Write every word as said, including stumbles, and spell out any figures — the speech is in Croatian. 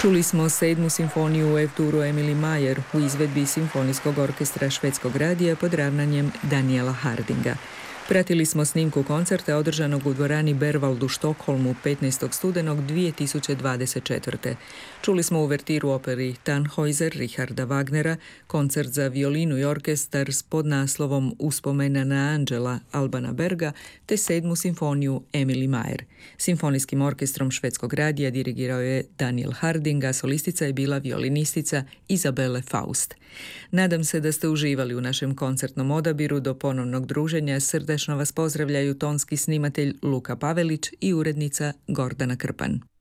Čuli smo sedmu simfoniju u F-duru Emily Mayer u izvedbi Simfonijskog orkestra Švedskog radija pod ravnanjem Daniela Hardinga. Pratili smo snimku koncerta održanog u dvorani Berwald u Štokholmu petnaestog studenog dvije tisuće dvadeset četvrte. Čuli smo uvertiru operi Tannhäuser Richarda Wagnera, koncert za violinu i orkestar s podnaslovom Uspomena na Anđela Albana Berga, te sedmu simfoniju Emily Mayer. Simfonijskim orkestrom Švedskog radija dirigirao je Daniel Harding, a solistica je bila violinistica Izabele Faust. Nadam se da ste uživali u našem koncertnom odabiru. Do ponovnog druženja srdačno vas pozdravljaju tonski snimatelj Luka Pavelić i urednica Gordana Krpan.